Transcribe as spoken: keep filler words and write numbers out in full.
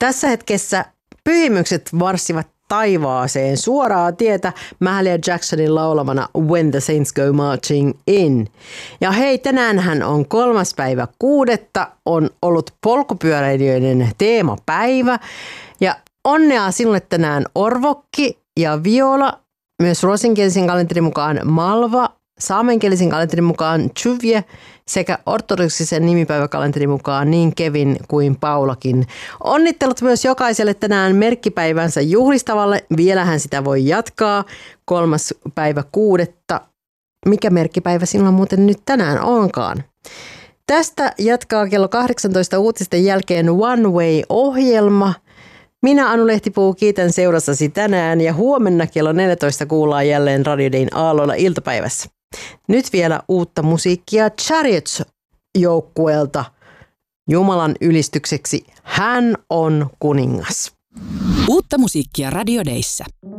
Tässä hetkessä pyhimykset marssivat taivaaseen suoraa tietä Mahalia Jacksonin laulamana When the Saints Go Marching In. Ja hei, tänäänhän on kolmas päivä kuudetta, on ollut polkupyöräilijöiden teemapäivä ja onnea sinulle tänään Orvokki ja Viola, myös ruotsinkielisen kalenterin mukaan Malva, saamenkielisen kalenterin mukaan Tjuvje sekä ortodoksisen nimipäiväkalenterin mukaan niin Kevin kuin Paulakin. Onnittelut myös jokaiselle tänään merkkipäivänsä juhlistavalle. Vielähän sitä voi jatkaa. Kolmas päivä kuudetta. Mikä merkkipäivä sinulla muuten nyt tänään onkaan? Tästä jatkaa kello kahdeksantoista uutisten jälkeen One Way-ohjelma. Minä Anu Lehtipuu kiitän seurassasi tänään ja huomenna kello neljätoista kuullaan jälleen Radio Dayn aalloilla iltapäivässä. Nyt vielä uutta musiikkia Chariots-joukkueelta Jumalan ylistykseksi. Hän on kuningas. Uutta musiikkia Radio Dayssä.